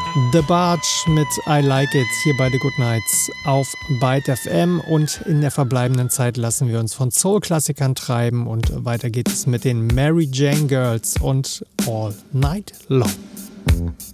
The Barge mit I Like It hier bei The Good Nights auf Byte FM, und in der verbleibenden Zeit lassen wir uns von Soul-Klassikern treiben und weiter geht es mit den Mary Jane Girls und All Night Long.